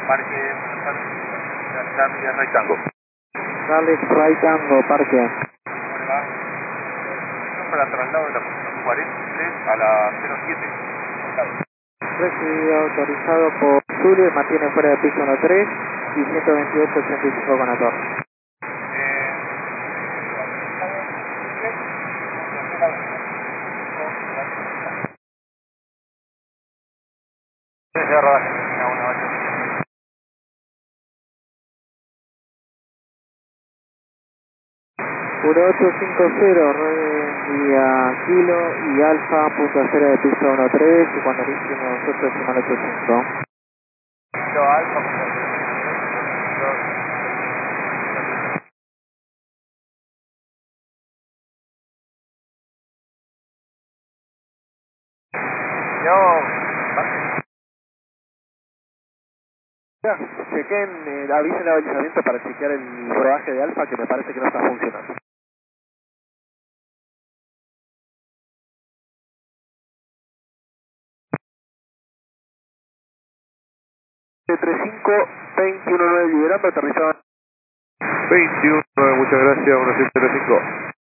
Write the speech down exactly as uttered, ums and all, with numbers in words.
Marque, Charlie Right Tango. Charlie Right Tango, parque. ¿Cómo le va? Para traslado de la posición cuarenta y tres a la cero siete. Recibido, autorizado por Julio, mantiene fuera de piso uno tres y ciento veintiocho ochenta y cinco con la torre. uno ocho cinco cero, vía Kilo y Alfa, punto cero de piso uno tres, y cuando lo hicimos nosotros decimos ocho cinco. Kilo Alfa, Chequen, eh, avisen el avisamiento para chequear el rodaje de Alfa, que me parece que no está funcionando. treinta y cinco, veintiuno nueve liberando, aterrizado. veintiuno, muchas gracias, uno siete tres cinco.